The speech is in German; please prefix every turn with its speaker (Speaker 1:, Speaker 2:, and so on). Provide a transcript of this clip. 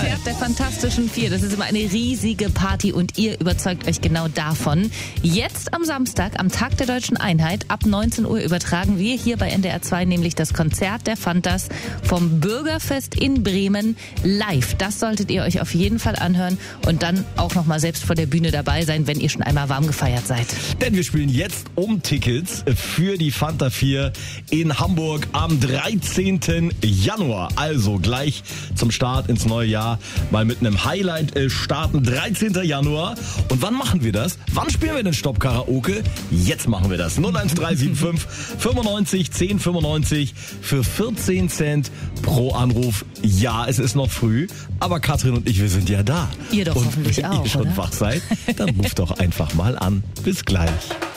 Speaker 1: Konzert der Fantastischen Vier. Das ist immer eine riesige Party und ihr überzeugt euch genau davon. Jetzt am Samstag, am Tag der Deutschen Einheit, ab 19 Uhr übertragen wir hier bei NDR 2 nämlich das Konzert der Fantas vom Bürgerfest in Bremen live. Das solltet ihr euch auf jeden Fall anhören und dann auch nochmal selbst vor der Bühne dabei sein, wenn ihr schon einmal warm gefeiert seid.
Speaker 2: Denn wir spielen jetzt um Tickets für die Fanta 4 in Hamburg am 13. Januar. Also gleich zum Start ins neue Jahr mal mit einem Highlight starten. 13. Januar. Und wann machen wir das? Wann spielen wir den Stopp Karaoke? Jetzt machen wir das. 01375 95 1095 für 14 Cent pro Anruf. Ja, es ist noch früh, aber Katrin und ich, wir sind ja da.
Speaker 1: Ihr doch
Speaker 2: und
Speaker 1: hoffentlich
Speaker 2: wenn
Speaker 1: auch,
Speaker 2: ihr schon
Speaker 1: oder?
Speaker 2: wach seid, dann ruft doch einfach mal an. Bis gleich.